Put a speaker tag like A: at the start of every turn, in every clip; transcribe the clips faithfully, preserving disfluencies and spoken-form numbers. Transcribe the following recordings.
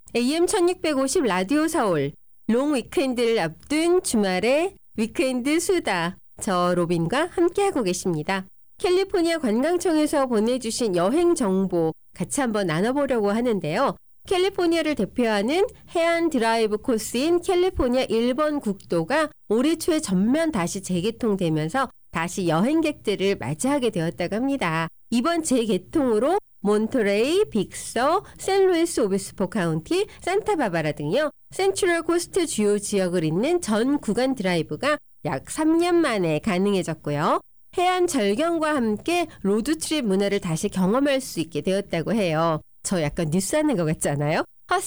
A: 에이엠 천육백오십 라디오 서울, 롱 위크엔드를 앞둔 주말에 위크엔드 수다. 저 로빈과 함께하고 계십니다. 캘리포니아 관광청에서 보내주신 여행 정보 같이 한번 나눠보려고 하는데요. 캘리포니아를 대표하는 해안 드라이브 코스인 캘리포니아 일 번 국도가 올해 초에 전면 다시 재개통되면서 다시 여행객들을 맞이하게 되었다고 합니다. 이번 재개통으로 몬터레이, 빅서, 샌루이스 오비스포 카운티, 산타바바라 등요. 센트럴 코스트 주요 지역을 잇는 전 구간 드라이브가 약 삼 년 만에 가능해졌고요. 해안 절경과 함께 로드트립 문화를 다시 경험할 수 있게 되었다고 해요. 저 약간 뉴스 하는 것 같잖아요.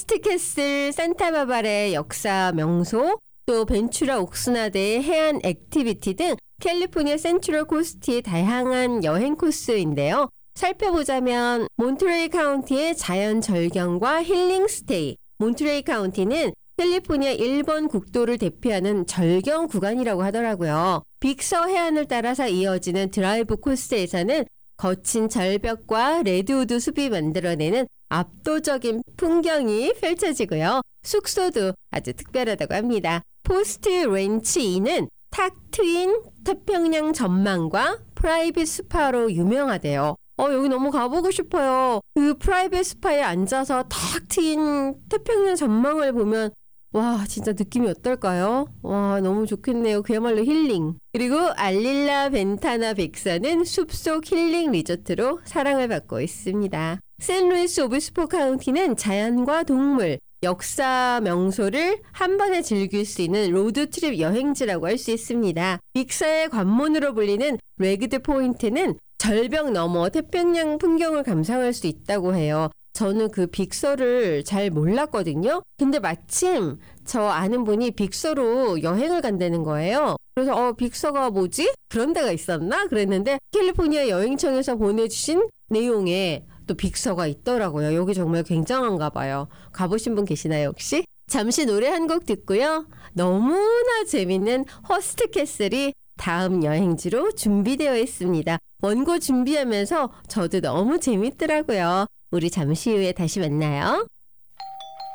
A: 허스트캐슬, 산타바바라의 역사 명소, 또 벤츄라 옥스나드의 해안 액티비티 등 캘리포니아 센트럴 코스트의 다양한 여행 코스인데요. 살펴보자면 몬트레이 카운티의 자연 절경과 힐링 스테이. 몬트레이 카운티는 캘리포니아 일 번 국도를 대표하는 절경 구간이라고 하더라고요. 빅서 해안을 따라서 이어지는 드라이브 코스에서는 거친 절벽과 레드우드 숲이 만들어내는 압도적인 풍경이 펼쳐지고요. 숙소도 아주 특별하다고 합니다. 포스트 렌치 이는 탁 트인 태평양 전망과 프라이빗 스파로 유명하대요. 어, 여기 너무 가보고 싶어요. 그 프라이빗 스파에 앉아서 탁 트인 태평양 전망을 보면 와, 진짜 느낌이 어떨까요? 와, 너무 좋겠네요. 그야말로 힐링. 그리고 알릴라 벤타나 백사는 숲속 힐링 리조트로 사랑을 받고 있습니다. 샌루이스 오비스포 카운티는 자연과 동물, 역사 명소를 한 번에 즐길 수 있는 로드트립 여행지라고 할 수 있습니다. 빅사의 관문으로 불리는 레그드 포인트는 절벽 너머 태평양 풍경을 감상할 수 있다고 해요. 저는 그 빅서를 잘 몰랐거든요. 근데 마침 저 아는 분이 빅서로 여행을 간다는 거예요. 그래서 어 빅서가 뭐지? 그런 데가 있었나? 그랬는데 캘리포니아 여행청에서 보내주신 내용에 또 빅서가 있더라고요. 여기 정말 굉장한가 봐요. 가보신 분 계시나요 혹시? 잠시 노래 한 곡 듣고요. 너무나 재밌는 허스트 캐슬이 다음 여행지로 준비되어 있습니다. 원고 준비하면서 저도 너무 재밌더라고요. 우리 잠시 후에 다시 만나요.